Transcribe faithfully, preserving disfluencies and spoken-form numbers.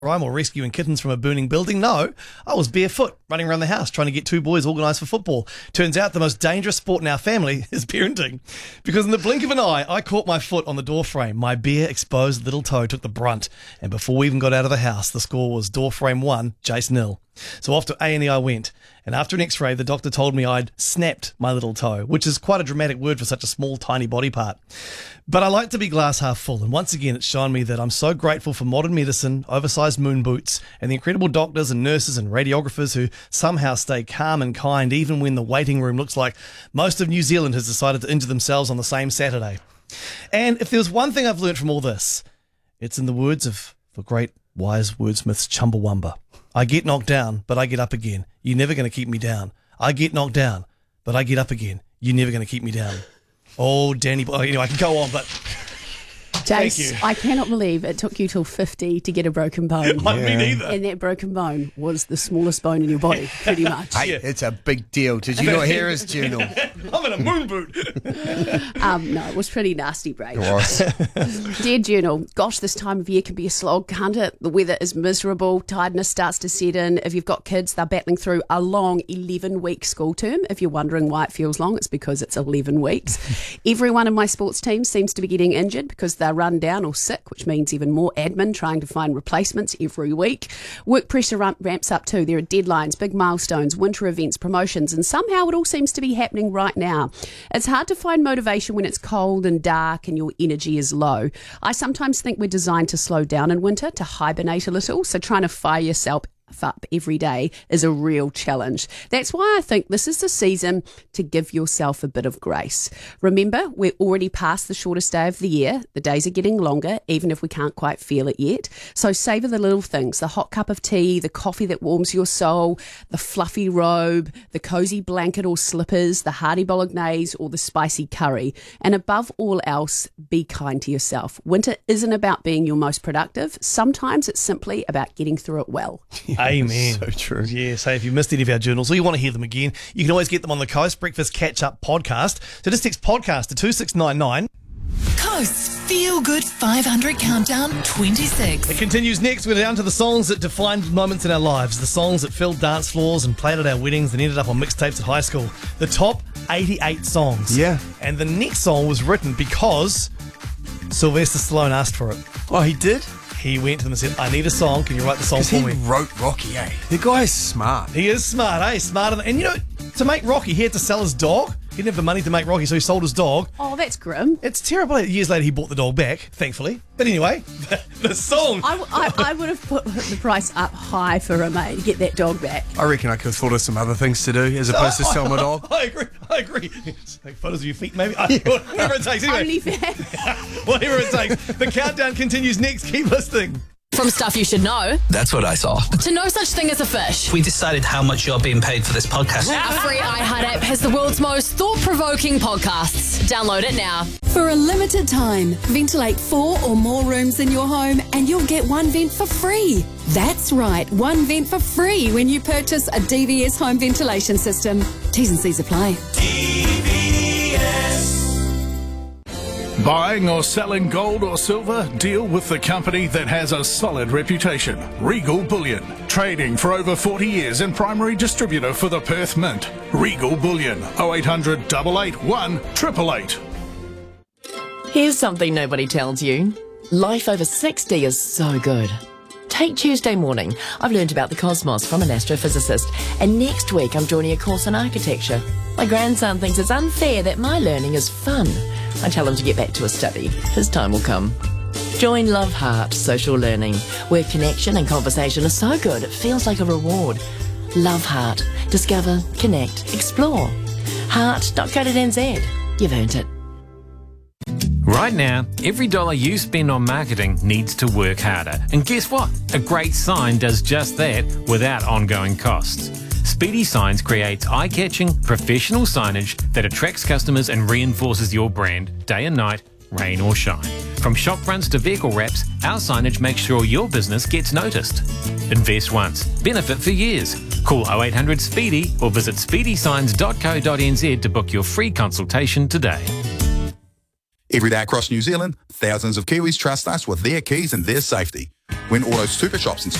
rhyme or rescuing kittens from a burning building. No, I was barefoot running around the house trying to get two boys organised for football. Turns out the most dangerous sport in our family is parenting, because in the blink of an eye, I caught my foot on the door frame. My bare exposed little toe took the brunt, and before we even got out of the house, the score was door frame one, Jace nil. So off to A and E I went, and after an x-ray, the doctor told me I'd snapped my little toe, which is quite a dramatic word for such a small, tiny body part. But I like to be glass half full, and once again, it's shown me that I'm so grateful for modern medicine, oversized moon boots, and the incredible doctors and nurses and radiographers who somehow stay calm and kind even when the waiting room looks like most of New Zealand has decided to injure themselves on the same Saturday. And if there was one thing I've learned from all this, it's in the words of the great wise wordsmiths Chumbawamba. I get knocked down, but I get up again. You're never going to keep me down. I get knocked down, but I get up again. You're never going to keep me down. Oh, Danny. Oh, anyway, I can go on, but thank you. Jace, I cannot believe it took you till fifty to get a broken bone. Yeah. Me neither. And that broken bone was the smallest bone in your body, pretty much. Hey, it's a big deal. Did you not hear his journal? I'm in a moon boot. um, no, it was pretty nasty, Brad. It was. Dear Journal, gosh, this time of year can be a slog, can't it? The weather is miserable, tiredness starts to set in. If you've got kids, they're battling through a long eleven-week school term. If you're wondering why it feels long, it's because it's eleven weeks. Every one of my sports teams seems to be getting injured because they're run down or sick, which means even more admin trying to find replacements every week. Work pressure ramp, ramps up too. There are deadlines, big milestones, winter events, promotions, and somehow it all seems to be happening right now. It's hard to find motivation when it's cold and dark and your energy is low. I sometimes think we're designed to slow down in winter, to hibernate a little, so trying to fire yourself up every day is a real challenge. That's why I think this is the season to give yourself a bit of grace. Remember, we're already past the shortest day of the year. The days are getting longer, even if we can't quite feel it yet. So savour the little things, the hot cup of tea, the coffee that warms your soul, the fluffy robe, the cosy blanket or slippers, the hearty bolognese or the spicy curry. And above all else, be kind to yourself. Winter isn't about being your most productive. Sometimes it's simply about getting through it well. Amen. So true. Yeah, so if you missed any of our journals or you want to hear them again, you can always get them on the Coast Breakfast Catch-Up podcast. So just text podcast to two six nine nine. Coast's Feel Good five hundred Countdown twenty-six. It continues next. We're down to the songs that defined moments in our lives, the songs that filled dance floors and played at our weddings and ended up on mixtapes at high school. The top eighty-eight songs. Yeah. And the next song was written because Sylvester Stallone asked for it. Oh, he did? He went to them and said, I need a song. Can you write the song for he me? wrote Rocky, eh? The guy's smart. He is smart, eh? Smarter than... And you know, to make Rocky, he had to sell his dog. He didn't have the money to make Rocky, so he sold his dog. Oh, that's grim. It's terrible. Years later, he bought the dog back, thankfully. But anyway, the, the song... I, w- I, I would have put the price up high for him, mate, to get that dog back. I reckon I could have thought of some other things to do as opposed to sell my dog. I agree. I agree. Take photos of your feet, maybe. I, whatever it takes. Anyway, Only fans. whatever it takes. The countdown continues next. Keep listening. From stuff you should know That's what I saw. to no such thing as a fish. We decided how much you're being paid for this podcast. Our free iHeart app has the world's most thought-provoking podcasts. Download it now. For a limited time, ventilate four or more rooms in your home and you'll get one vent for free. That's right, one vent for free when you purchase a D V S home ventilation system. T's and C's apply. Buying or selling gold or silver? Deal with the company that has a solid reputation. Regal Bullion. Trading for over forty years and primary distributor for the Perth Mint. Regal Bullion. oh eight hundred, eight eight one, eight eight eight. Here's something nobody tells you. Life over sixty is so good. Take Tuesday morning. I've learned about the cosmos from an astrophysicist, and next week I'm joining a course on architecture. My grandson thinks it's unfair that my learning is fun. I tell him to get back to his study. His time will come. Join Love Heart Social Learning, where connection and conversation are so good it feels like a reward. Love Heart. Discover, connect, explore. heart dot co dot n z. You've earned it. Right now, every dollar you spend on marketing needs to work harder. And guess what? A great sign does just that without ongoing costs. Speedy Signs creates eye-catching, professional signage that attracts customers and reinforces your brand day and night, rain or shine. From shop fronts to vehicle wraps, our signage makes sure your business gets noticed. Invest once, benefit for years. Call oh eight hundred SPEEDY or visit speedy signs dot co dot n z to book your free consultation today. Every day across New Zealand, thousands of Kiwis trust us with their keys and their safety. when Auto Super Shops in